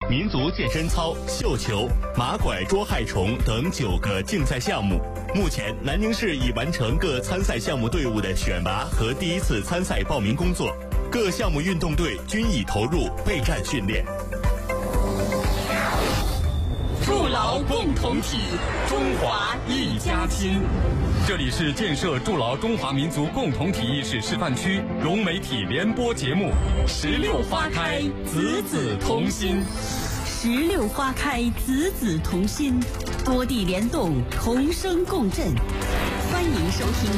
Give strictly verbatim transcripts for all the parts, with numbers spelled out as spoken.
民族健身操、绣球、马拐捉害虫等九个竞赛项目。目前，南宁市已完成各参赛项目队伍的选拔和第一次参赛报名工作，各项目运动队均已投入备战训练。 筑牢共同体，中华一家亲。 这里是建设筑牢中华民族共同体意识示范区融媒体联播节目《 十六花开，子子同心》。 十六花开，子子同心，多地联动，同声共振。欢迎收听。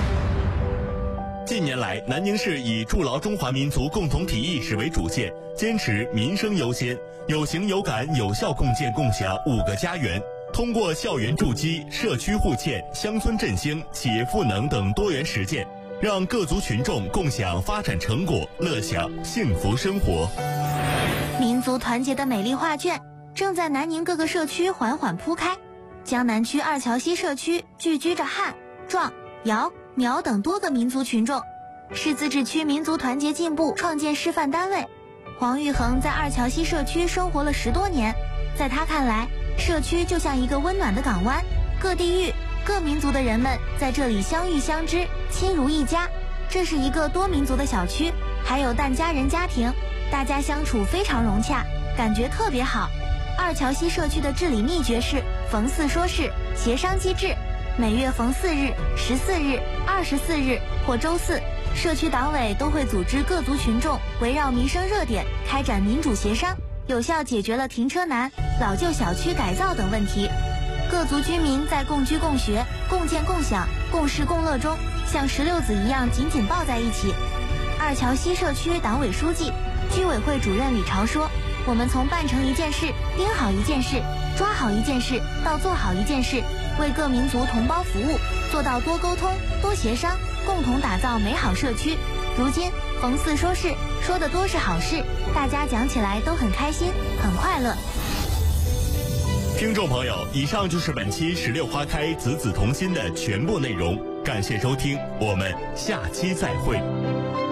近年来，南宁市以筑牢中华民族共同体意识为主线，坚持民生优先，有形有感有效共建共享五个家园。通过校园筑基、社区互鉴、乡村振兴、企业赋能等多元实践，让各族群众共享发展成果，乐享幸福生活。 民族团结的美丽画卷正在南宁各个社区缓缓铺开。江南区二桥西社区聚居着汉、壮、瑶、苗等多个民族群众，是自治区民族团结进步创建示范单位。黄玉衡在二桥西社区生活了十多年，在他看来，社区就像一个温暖的港湾，各地域、各民族的人们在这里相遇相知，亲如一家。这是一个多民族的小区，还有疍家人家庭，大家相处非常融洽，感觉特别好。二桥西社区的治理秘诀是逢四说事，协商机制。每月逢四日、十四日、二十四日或周四，社区党委都会组织各族群众围绕民生热点开展民主协商，有效解决了停车难、老旧小区改造等问题。各族居民在共居共学、共建共享、共事共乐中，像石榴子一样紧紧抱在一起。二桥西社区党委书记、居委会主任李朝说，我们从办成一件事、盯好一件事、抓好一件事到做好一件事，为各民族同胞服务，做到多沟通、多协商，共同打造美好社区。如今逢四说事，说的多是好事，大家讲起来都很开心，很快乐。 听众朋友，以上就是本期十六花开，子子同心的全部内容，感谢收听，我们下期再会。